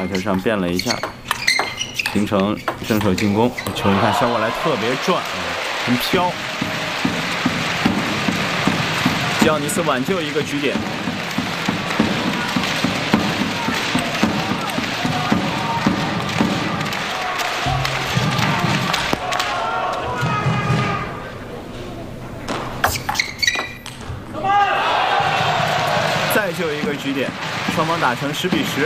发球上变了一下，形成正手进攻。球你看削过来特别转，很飘。吉奥尼斯挽救一个局点。再救一个局点，双方打成10比10。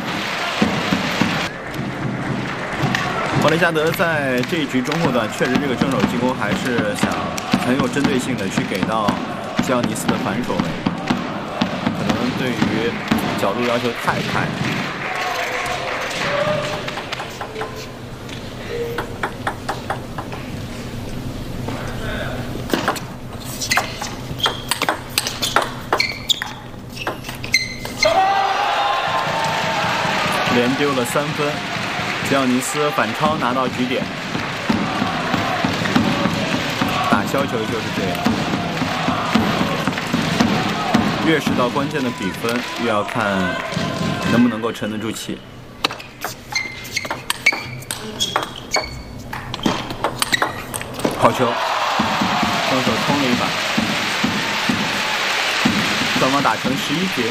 莫雷加德在这一局中后段确实这个正手进攻还是想很有针对性的去给到吉奥尼斯的反手位，可能对于角度要求太开。连丢了3分，吉奥尼斯反超拿到局点。打削球就是这样，越是到关键的比分，越要看能不能够沉得住气。好球，双手冲了一把，双方打成11平。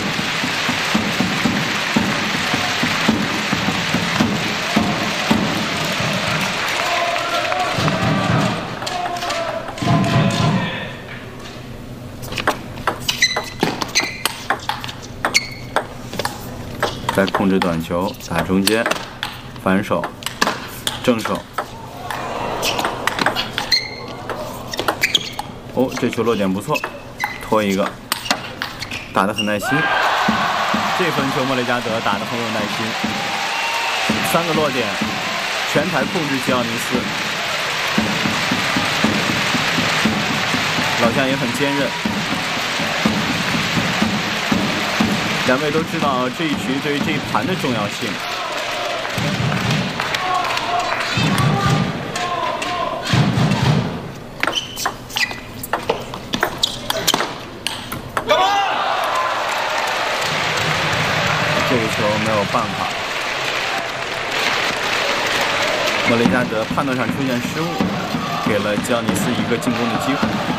再控制短球，打中间，反手，正手。哦，这球落点不错，拖一个，打得很耐心。这分球莫雷加德打得很有耐心，3个落点，全台控制吉奥尼斯。老将也很坚韧。两位都知道这一局对于这一盘的重要性。这个球没有办法，莫雷加德判断上出现失误，给了吉奥尼斯一个进攻的机会。